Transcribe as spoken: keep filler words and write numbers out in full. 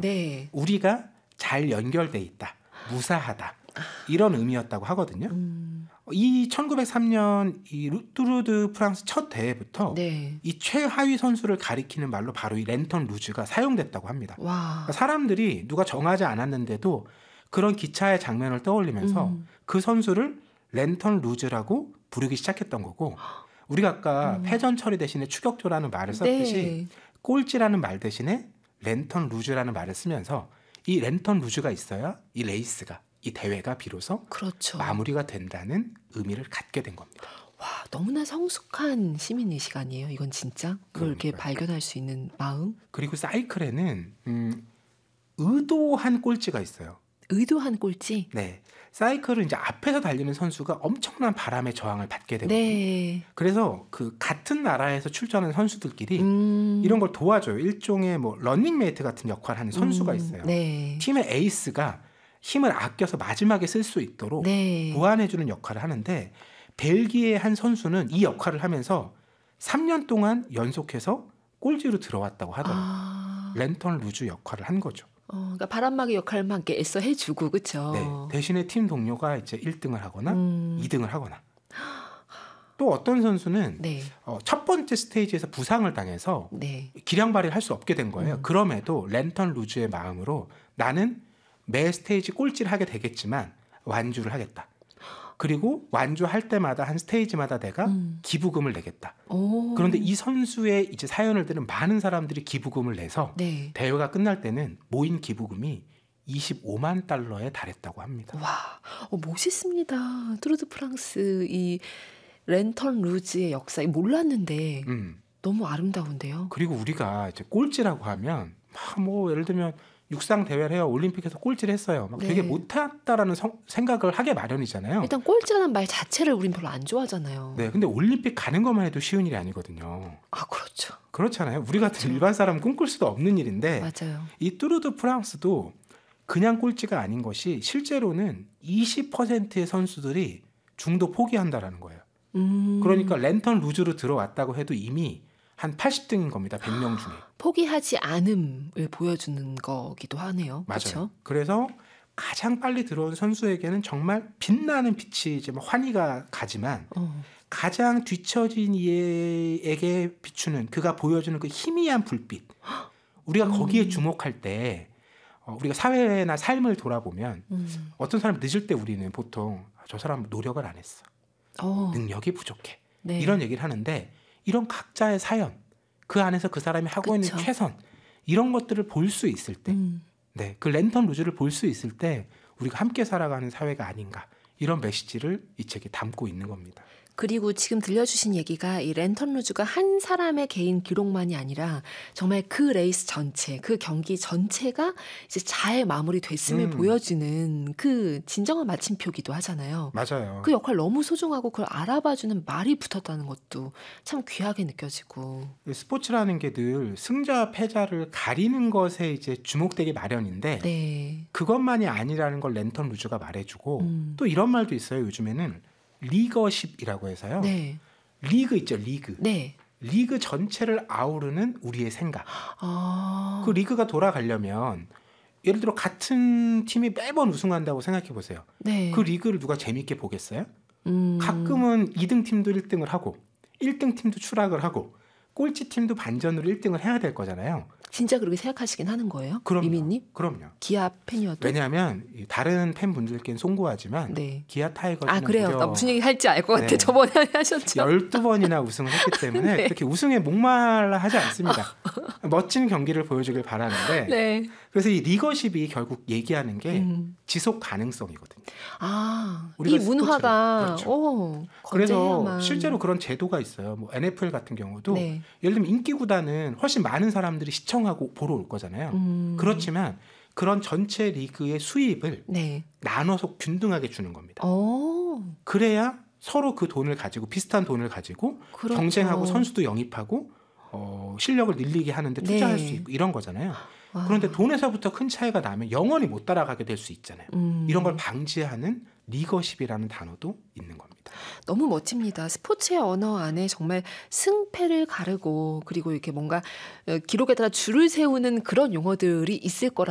네. 우리가 잘 연결돼 있다, 무사하다 이런 의미였다고 하거든요. 음. 이 천구백삼 년 이 뚜르드 프랑스 첫 대회부터 네. 이 최하위 선수를 가리키는 말로 바로 이 랜턴 루즈가 사용됐다고 합니다. 와. 그러니까 사람들이 누가 정하지 않았는데도 그런 기차의 장면을 떠올리면서 음. 그 선수를 랜턴 루즈라고 부르기 시작했던 거고, 우리가 아까 음. 패전 처리 대신에 추격조라는 말을 썼듯이 네. 꼴찌라는 말 대신에 랜턴 루즈라는 말을 쓰면서 이 랜턴 루즈가 있어야 이 레이스가, 이 대회가 비로소 그렇죠. 마무리가 된다는 의미를 갖게 된 겁니다. 와, 너무나 성숙한 시민의식 아니에요? 이건 진짜? 그걸 이렇게 그러니까요. 발견할 수 있는 마음? 그리고 사이클에는 음, 의도한 꼴찌가 있어요. 의도한 꼴찌? 네, 사이클은 이제 앞에서 달리는 선수가 엄청난 바람의 저항을 받게 되거든요. 네. 그래서 그 같은 나라에서 출전하는 선수들끼리 음. 이런 걸 도와줘요. 일종의 뭐 러닝메이트 같은 역할을 하는 선수가 음. 있어요. 네. 팀의 에이스가 힘을 아껴서 마지막에 쓸 수 있도록 네. 보완해주는 역할을 하는데, 벨기에의 한 선수는 이 역할을 하면서 삼 년 동안 연속해서 꼴찌로 들어왔다고 하더라고요. 아. 랜턴 루즈 역할을 한 거죠. 어, 그러니까 바람막이 역할만 함께 애써 해주고, 그렇죠? 네, 대신에 팀 동료가 이제 일 등을 하거나 음. 이 등을 하거나. 또 어떤 선수는 네. 어, 첫 번째 스테이지에서 부상을 당해서 네. 기량 발휘를 할 수 없게 된 거예요. 음. 그럼에도 랜턴 루즈의 마음으로 나는 매 스테이지 꼴찌를 하게 되겠지만 완주를 하겠다. 그리고 완주할 때마다 한 스테이지마다 내가 음. 기부금을 내겠다. 오. 그런데 이 선수의 이제 사연을 들은 많은 사람들이 기부금을 내서 네. 대회가 끝날 때는 모인 기부금이 이십오만 달러에 달했다고 합니다. 와, 어, 멋있습니다. 뚜르드 프랑스 이 랜턴 루즈의 역사 몰랐는데 음. 너무 아름다운데요. 그리고 우리가 이제 꼴찌라고 하면 막 뭐 예를 들면 육상 대회를 해요. 올림픽에서 꼴찌를 했어요. 막 네. 되게 못했다라는 성- 생각을 하게 마련이잖아요. 일단 꼴찌라는 말 자체를 우린 별로 안 좋아하잖아요. 네, 근데 올림픽 가는 것만 해도 쉬운 일이 아니거든요. 아, 그렇죠. 그렇잖아요. 우리 같은 그렇죠. 일반 사람은 꿈꿀 수도 없는 일인데, 맞아요. 이 뚜르드 프랑스도 그냥 꼴찌가 아닌 것이 실제로는 이십 퍼센트의 선수들이 중도 포기한다라는 거예요. 음. 그러니까 랜턴 루즈로 들어왔다고 해도 이미 한 팔십 등인 겁니다. 백 명 중에. 포기하지 않음을 보여주는 거기도 하네요. 맞아요. 그렇죠? 그래서 가장 빨리 들어온 선수에게는 정말 빛나는 빛이 이제 뭐 환희가 가지만, 어. 가장 뒤처진 이에게 비추는, 그가 보여주는 그 희미한 불빛, 우리가 거기에 음. 주목할 때 어, 우리가 사회나 삶을 돌아보면 음. 어떤 사람 늦을 때 우리는 보통 저 사람 노력을 안 했어, 어. 능력이 부족해, 네. 이런 얘기를 하는데, 이런 각자의 사연, 그 안에서 그 사람이 하고 그쵸. 있는 최선, 이런 것들을 볼 수 있을 때, 음. 네, 그 랜턴 루즈를 볼 수 있을 때 우리가 함께 살아가는 사회가 아닌가, 이런 메시지를 이 책이 담고 있는 겁니다. 그리고 지금 들려주신 얘기가 이 랜턴 루즈가 한 사람의 개인 기록만이 아니라 정말 그 레이스 전체, 그 경기 전체가 이제 잘 마무리됐음을 음. 보여주는 그 진정한 마침표기도 하잖아요. 맞아요. 그 역할 너무 소중하고 그걸 알아봐주는 말이 붙었다는 것도 참 귀하게 느껴지고. 스포츠라는 게 늘 승자와 패자를 가리는 것에 이제 주목되기 마련인데, 네. 그것만이 아니라는 걸 랜턴 루즈가 말해주고, 음. 또 이런 말도 있어요. 요즘에는 리거십이라고 해서요. 네. 리그 있죠, 리그. 네. 리그 전체를 아우르는 우리의 생각. 아. 그 리그가 돌아가려면 예를 들어 같은 팀이 매번 우승한다고 생각해 보세요. 네. 그 리그를 누가 재밌게 보겠어요? 음. 가끔은 이 등 팀도 일 등을 하고 일 등 팀도 추락을 하고 꼴찌 팀도 반전으로 일 등을 해야 될 거잖아요. 진짜 그렇게 생각하시긴 하는 거예요? 그럼요. 미미님? 그럼요. 기아 팬이어도? 왜냐하면 이 다른 팬분들께는 송구하지만 네. 기아 타이거즈는 아, 그래요? 무려 나 무슨 얘기 할지 알 것 같아. 네. 저번에 하셨죠? 열두 번이나 우승을 했기 때문에 네. 그렇게 우승에 목말라 하지 않습니다. 멋진 경기를 보여주길 바라는데, 네. 그래서 이 리거십이 결국 얘기하는 게 음. 지속 가능성이거든요. 아, 이 우리가 문화가 스포츠를, 그렇죠. 오, 그래서 건재해야만. 실제로 그런 제도가 있어요. 뭐 엔에프엘 같은 경우도 네. 예를 들면 인기 구단은 훨씬 많은 사람들이 시청하고 보러 올 거잖아요. 음. 그렇지만 그런 전체 리그의 수입을 네. 나눠서 균등하게 주는 겁니다. 오, 그래야 서로 그 돈을 가지고, 비슷한 돈을 가지고 그렇죠. 경쟁하고 선수도 영입하고 어, 실력을 늘리게 하는데 투자할 네. 수 있고 이런 거잖아요. 와. 그런데 돈에서부터 큰 차이가 나면 영원히 못 따라가게 될 수 있잖아요. 음. 이런 걸 방지하는 리거십이라는 단어도 있는 겁니다. 너무 멋집니다. 스포츠의 언어 안에 정말 승패를 가르고 그리고 이렇게 뭔가 어, 기록에다가 줄을 세우는 그런 용어들이 있을 거라